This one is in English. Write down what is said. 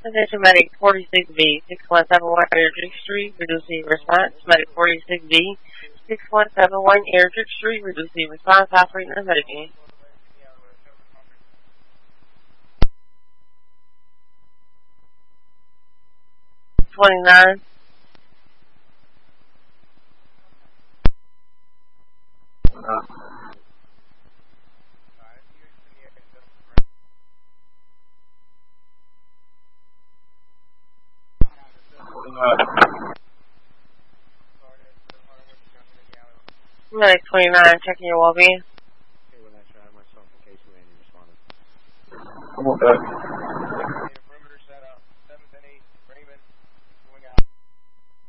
Attention Medic 46B, 6171 Airdrink Street, reducing response. Medic 46B, 6171 Airdrink Street, reducing response, operator, medic. 29. Medic 29, checking your well-being. Okay, when I tried myself in case you ain't responded.